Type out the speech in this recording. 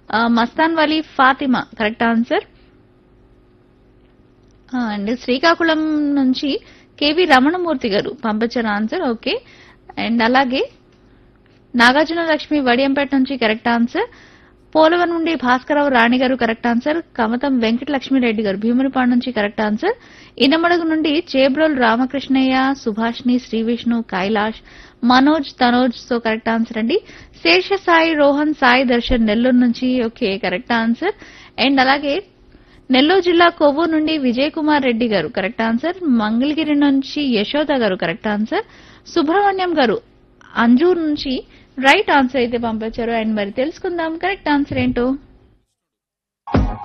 Mastan Vali Fatima correct answer. And Srikakulam నుంచి KV Ramanamurthy గారు పంపించిన ఆన్సర్ ఓకే. అండ్ అలాగే నాగార్జున లక్ష్మి వడియంపేట నుంచి కరెక్ట్ ఆన్సర్. పోలవరం నుండి భాస్కరరావు రాణి గారు కరెక్ట్ ఆన్సర్. కమతం వెంకట లక్ష్మీరెడ్డి గారు భీమునిపాడు నుంచి కరెక్ట్ ఆన్సర్. ఇనమడుగు నుండి చేబ్రోల్ రామకృష్ణయ్య, సుభాష్ని, శ్రీవిష్ణు, కైలాష్, మనోజ్, తనోజ్ తో కరెక్ట్ ఆన్సర్ అండి. శేష సాయి రోహన్, సాయి దర్శన్ నెల్లూరు నుంచి ఓకే కరెక్ట్ ఆన్సర్. అండ్ అలాగే నెల్లూరు జిల్లా కొవ్వూరు నుండి విజయ్ కుమార్ రెడ్డి గారు కరెక్ట్ ఆన్సర్. మంగళగిరి నుంచి యశోద గారు కరెక్ట్ ఆన్సర్. సుబ్రహ్మణ్యం గారు అంజూర్ నుంచి రైట్ ఆన్సర్ అయితే పంపించారు. అండ్ మరి తెలుసుకుందాం కరెక్ట్ ఆన్సర్ ఏంటో.